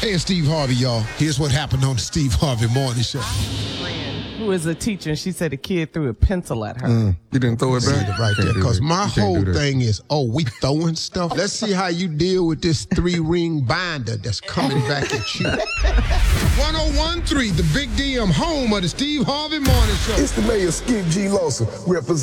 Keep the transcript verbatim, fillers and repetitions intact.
Hey, Steve Harvey, y'all. Here's what happened on the Steve Harvey Morning Show. Who is a teacher, and she said a kid threw a pencil at her. Mm, you didn't throw it See back? it right there, because my whole do thing is, oh, we throwing stuff? Let's see how you deal with this three-ring binder that's coming back at you. one oh one point three, the Big D M, home of the Steve Harvey Morning Show. It's the mayor, Skip G. Lawson, representing